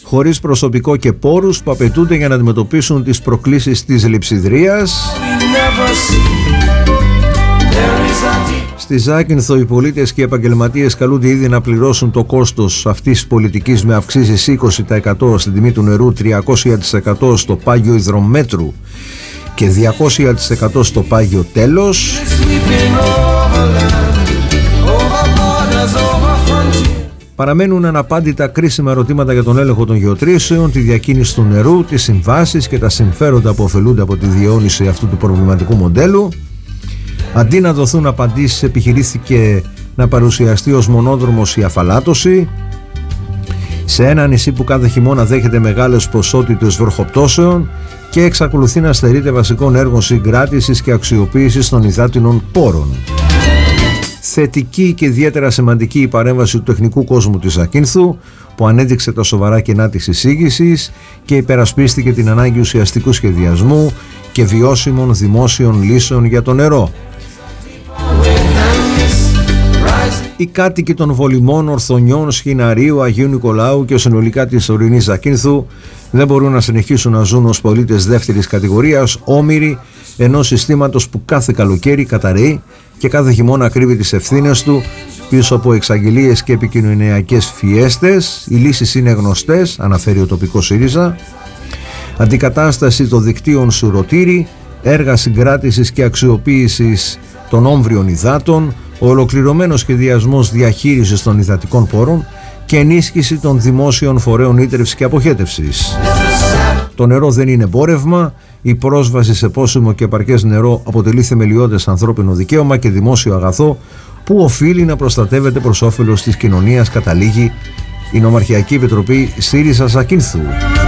χωρίς προσωπικό και πόρους που απαιτούνται για να αντιμετωπίσουν τις προκλήσεις της λειψιδρίας. Στη Ζάκυνθο οι πολίτες και οι επαγγελματίες καλούνται ήδη να πληρώσουν το κόστος αυτής της πολιτικής με αυξήσεις 20% στην τιμή του νερού, 300% στο πάγιο υδρομέτρου και 200% στο πάγιο τέλος. Παραμένουν αναπάντητα κρίσιμα ερωτήματα για τον έλεγχο των γεωτρήσεων, τη διακίνηση του νερού, τις συμβάσεις και τα συμφέροντα που ωφελούνται από τη διαιώνιση αυτού του προβληματικού μοντέλου. Αντί να δοθούν απαντήσεις, επιχειρήθηκε να παρουσιαστεί ως μονόδρομος η αφαλάτωση σε ένα νησί που κάθε χειμώνα δέχεται μεγάλες ποσότητες βροχοπτώσεων και εξακολουθεί να στερείται βασικών έργων συγκράτησης και αξιοποίησης των υδάτινων πόρων. Θετική και ιδιαίτερα σημαντική η παρέμβαση του τεχνικού κόσμου της Ζακύνθου, που ανέδειξε τα σοβαρά κενά της εισήγησης και υπερασπίστηκε την ανάγκη ουσιαστικού σχεδιασμού και βιώσιμων δημόσιων λύσεων για το νερό. Οι κάτοικοι των Βολιμών, Ορθονιών, Σχοιναρίου, Αγίου Νικολάου και συνολικά της ορεινής Ζακύνθου δεν μπορούν να συνεχίσουν να ζουν ως πολίτες δεύτερης κατηγορίας, όμοιροι ενός συστήματος που κάθε καλοκαίρι καταρρέει και κάθε χειμώνα κρύβει τις ευθύνες του πίσω από εξαγγελίες και επικοινωνιακές φιέστες. Οι λύσεις είναι γνωστές, αναφέρει ο τοπικός ΣΥΡΙΖΑ. Αντικατάσταση των δικτύων σουρωτήρι, έργα συγκράτησης και αξιοποίησης των όμβριων υδάτων, ο ολοκληρωμένος σχεδιασμός διαχείρισης των υδατικών πόρων και ενίσχυση των δημόσιων φορέων ήτρευσης και αποχέτευσης. Το νερό δεν είναι εμπόρευμα. Η πρόσβαση σε πόσιμο και επαρκές νερό αποτελεί θεμελιώδες ανθρώπινο δικαίωμα και δημόσιο αγαθό που οφείλει να προστατεύεται προς όφελος της κοινωνίας, καταλήγει η Νομαρχιακή Επιτροπή ΣΥΡΙΖΑ Ζακύνθου.